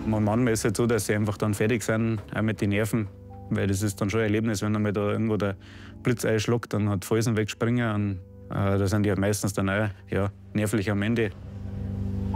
Manchmal ist es halt so, dass sie einfach dann fertig sind, auch mit den Nerven. Weil das ist dann schon ein Erlebnis, wenn einmal da irgendwo der Blitz einschlägt, dann hat Felsen wegspringen. Und da sind die halt meistens dann auch nervlich am Ende.